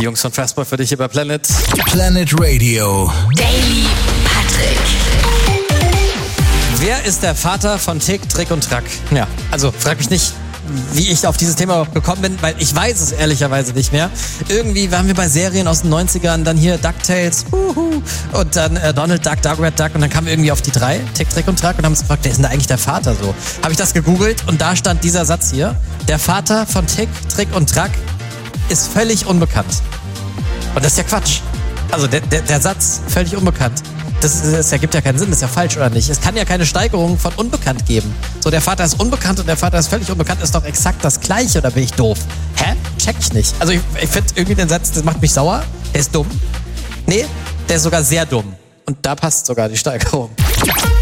Die Jungs von Fressboy für dich hier bei Planet. Planet Radio. Daily Patrick. Wer ist der Vater von Tick, Trick und Track? Ja, also frag mich nicht, wie ich auf dieses Thema gekommen bin, weil ich weiß es ehrlicherweise nicht mehr. Irgendwie waren wir bei Serien aus den 90ern, dann hier DuckTales, und dann Donald Duck, Duck, Red Duck, und dann kamen wir irgendwie auf die 3, Tick, Trick und Track, und haben uns gefragt, wer ist denn da eigentlich der Vater so? Habe ich das gegoogelt und da stand dieser Satz hier: Der Vater von Tick, Trick und Track ist völlig unbekannt. Und das ist ja Quatsch. Also der Satz, völlig unbekannt. Das ergibt ja keinen Sinn, das ist ja falsch, oder nicht? Es kann ja keine Steigerung von unbekannt geben. So, der Vater ist unbekannt und der Vater ist völlig unbekannt, ist doch exakt das Gleiche, oder bin ich doof? Hä? Check ich nicht. Also ich finde irgendwie den Satz, das macht mich sauer. Der ist dumm. Nee, der ist sogar sehr dumm. Und da passt sogar die Steigerung.